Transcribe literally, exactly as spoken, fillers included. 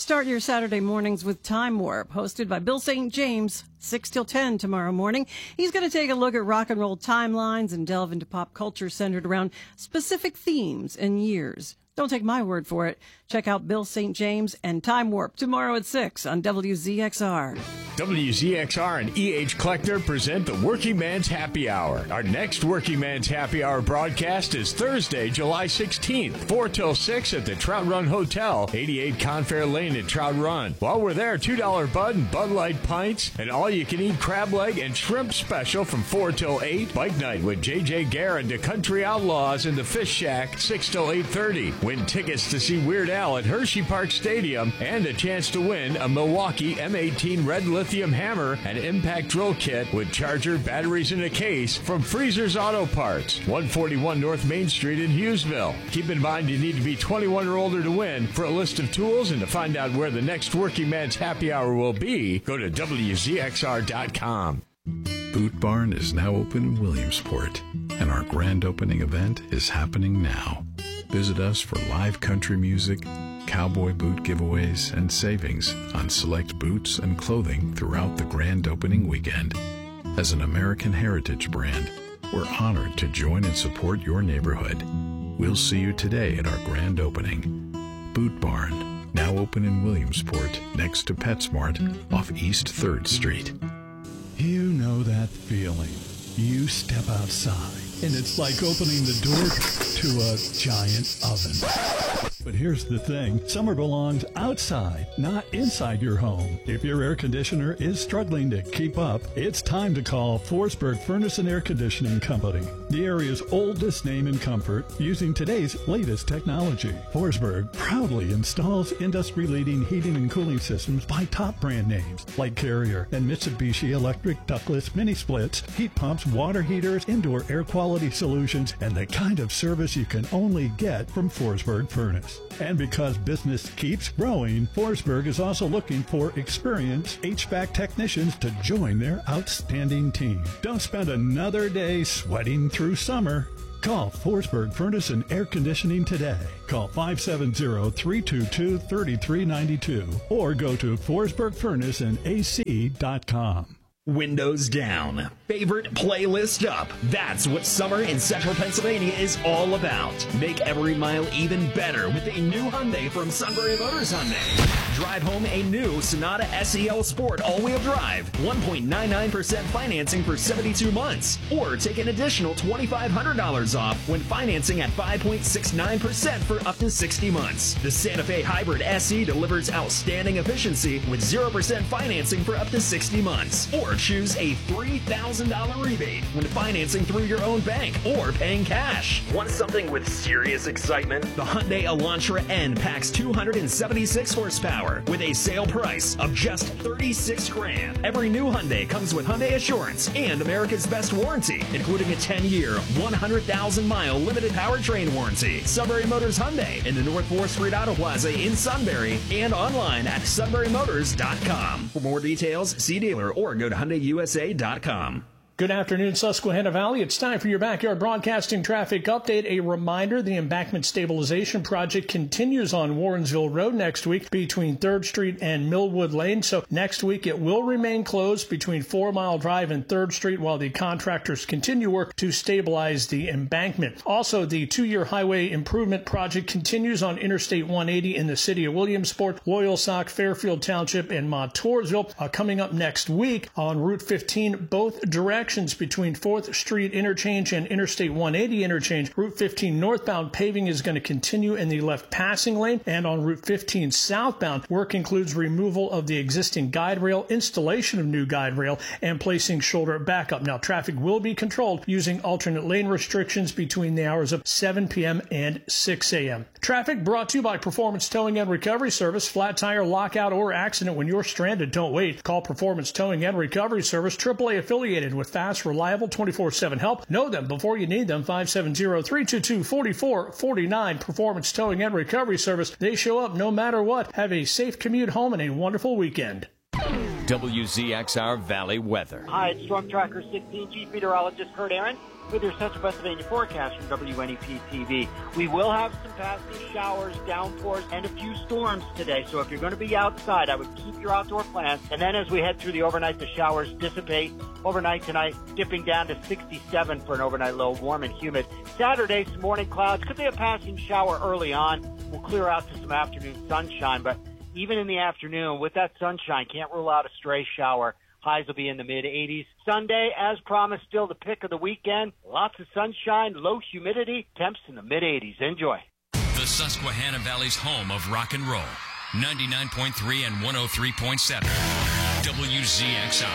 Start your Saturday mornings with Time Warp, hosted by Bill Saint James, six till ten tomorrow morning. He's going to take a look at rock and roll timelines and delve into pop culture centered around specific themes and years. Don't take my word for it. Check out Bill Saint James and Time Warp tomorrow at six on W Z X R. W Z X R and E H Kleckner present the Working Man's Happy Hour. Our next Working Man's Happy Hour broadcast is Thursday, July sixteenth, four till six at the Trout Run Hotel, eighty-eight Confair Lane in Trout Run. While we're there, two dollar Bud and Bud Light pints, and all-you-can-eat crab leg and shrimp special from four till eight. Bike night with J J Gare and the Country Outlaws in the Fish Shack, six till eight thirty. Win tickets to see Weird Al at Hershey Park Stadium and a chance to win a Milwaukee M eighteen Red Lithium Hammer and Impact Drill Kit with charger, batteries, and a case from Freezer's Auto Parts, one forty-one North Main Street in Hughesville. Keep in mind you need to be twenty-one or older to win. For a list of tools and to find out where the next Working Man's Happy Hour will be, go to W Z X R dot com. Boot Barn is now open in Williamsport, and our grand opening event is happening now. Visit us for live country music, cowboy boot giveaways, and savings on select boots and clothing throughout the grand opening weekend. As an American heritage brand, we're honored to join and support your neighborhood. We'll see you today at our grand opening. Boot Barn, now open in Williamsport next to PetSmart off East third Street. You know that feeling. You step outside, and it's like opening the door to a giant oven. But here's the thing. Summer belongs outside, not inside your home. If your air conditioner is struggling to keep up, it's time to call Forsberg Furnace and Air Conditioning Company, the area's oldest name in comfort, using today's latest technology. Forsberg proudly installs industry-leading heating and cooling systems by top brand names like Carrier and Mitsubishi Electric ductless mini splits, heat pumps, water heaters, indoor air quality solutions, and the kind of service you can only get from Forsberg Furnace. And because business keeps growing, Forsberg is also looking for experienced H V A C technicians to join their outstanding team. Don't spend another day sweating through summer. Call Forsberg Furnace and Air Conditioning today. Call five seven zero, three two two, three three nine two or go to forsberg furnace and A C dot com. Windows down, favorite playlist up. That's what summer in Central Pennsylvania is all about. Make every mile even better with a new Hyundai from Sunbury Motors Hyundai. Drive home a new Sonata S E L Sport all-wheel drive, one point nine nine percent financing for seventy-two months, or take an additional two thousand five hundred dollars off when financing at five point six nine percent for up to sixty months. The Santa Fe Hybrid S E delivers outstanding efficiency with zero percent financing for up to sixty months, or choose a three thousand dollars rebate when financing through your own bank or paying cash. Want something with serious excitement? The Hyundai Elantra N packs two hundred seventy-six horsepower with a sale price of just thirty-six grand. Every new Hyundai comes with Hyundai Assurance and America's Best Warranty, including a ten-year, one hundred thousand mile limited powertrain warranty. Sunbury Motors Hyundai in the North fourth Street Auto Plaza in Sunbury and online at sunbury motors dot com. For more details, see dealer or go to hyundai u s a dot com. Good afternoon, Susquehanna Valley. It's time for your Backyard Broadcasting traffic update. A reminder, the embankment stabilization project continues on Warrensville Road next week between third Street and Millwood Lane. So next week it will remain closed between Four Mile Drive and third Street while the contractors continue work to stabilize the embankment. Also, the two-year highway improvement project continues on Interstate one eighty in the city of Williamsport, Loyalsock, Fairfield Township, and Montoursville. Uh, coming up next week on Route fifteen, both directions between fourth Street interchange and Interstate one eighty interchange. Route fifteen northbound paving is going to continue in the left passing lane, and on Route fifteen southbound, work includes removal of the existing guide rail, installation of new guide rail, and placing shoulder backup. Now, traffic will be controlled using alternate lane restrictions between the hours of seven p.m. and six a.m. Traffic brought to you by Performance Towing and Recovery Service. Flat tire, lockout, or accident when you're stranded, don't wait. Call Performance Towing and Recovery Service, triple A affiliated with fast, reliable, twenty-four seven help. Know them before you need them. five seven zero, three two two, four four four nine. Performance Towing and Recovery Service. They show up no matter what. Have a safe commute home and a wonderful weekend. W Z X R Valley weather. Hi, it's Storm Tracker sixteen Chief Meteorologist Kurt Aaron. with your Central Pennsylvania forecast from W N E P T V. We will have some passing showers, downpours, and a few storms today. So if you're going to be outside, I would keep your outdoor plans. And then as we head through the overnight, the showers dissipate. Overnight tonight, dipping down to sixty-seven for an overnight low, warm and humid. Saturday, some morning clouds. Could be a passing shower early on. We'll clear out to some afternoon sunshine. But even in the afternoon, with that sunshine, can't rule out a stray shower. Highs will be in the mid-eighties. Sunday, as promised, still the pick of the weekend. Lots of sunshine, low humidity, temps in the mid-eighties. Enjoy. The Susquehanna Valley's home of rock and roll. ninety-nine point three and one oh three point seven. W Z X I.